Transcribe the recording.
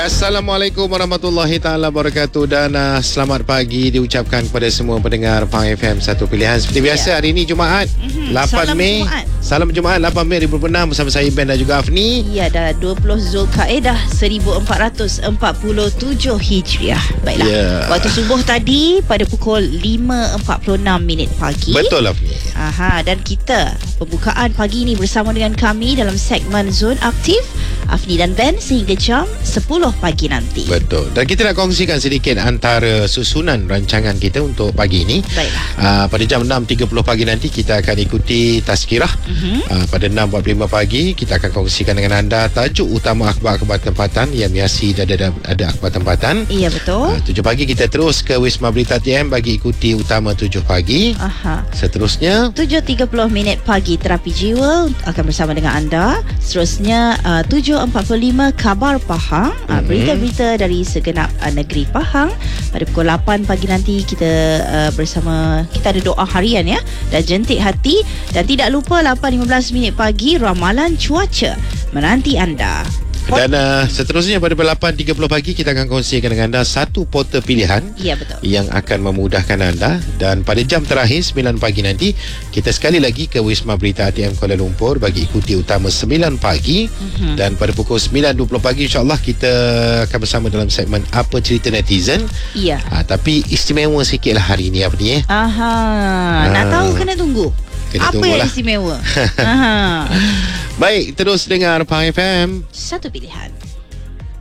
Assalamualaikum warahmatullahi taala wabarakatuh dan selamat pagi diucapkan kepada semua pendengar Pang FM Satu Pilihan. Seperti biasa hari ini Jumaat 8 Mei. Salam Jumaat 8 Mei 2006 bersama saya Ben dan juga Afni. Ya, dah 20 Zulkaidah 1447 Hijriah. Baiklah. Waktu subuh tadi pada pukul 5.46 pagi. Betul Afni. Dan kita pembukaan pagi ini bersama dengan kami dalam segmen Zon Aktif Afni dan Ben sehingga jam 10 pagi nanti. Betul. Dan kita nak kongsikan sedikit antara susunan rancangan kita untuk pagi ini. Baiklah. Pada jam 6.30 pagi nanti kita akan ikuti tazkirah. Pada 6.45 pagi kita akan kongsikan dengan anda tajuk utama akhbar-akhbar tempatan yang biasa ada akhbar tempatan. Ya, betul. 7 pagi kita terus ke Wisma Berita TM bagi ikuti utama 7 pagi. Seterusnya 7.30 pagi terapi jiwa akan bersama dengan anda. Seterusnya 7.45 khabar Pahang, berita-berita dari segenap negeri Pahang. Pada pukul 8 pagi nanti kita bersama, kita ada doa harian ya, dan jentik hati. Dan tidak lupa 8.15 pagi ramalan cuaca menanti anda. Dan seterusnya pada 8.30 pagi kita akan kongsikan dengan anda satu portal pilihan. Ya, betul. Yang akan memudahkan anda. Dan pada jam terakhir 9 pagi nanti kita sekali lagi ke Wisma Berita ATM Kuala Lumpur bagi ikuti utama 9 pagi. Dan pada pukul 9.20 pagi insyaAllah kita akan bersama dalam segmen Apa Cerita Netizen. Ya. Tapi istimewa sikit lah hari ini apa ni. Nak tahu kena tunggu. Apa yang istimewa? Baik, terus dengar Pang FM Satu Pilihan.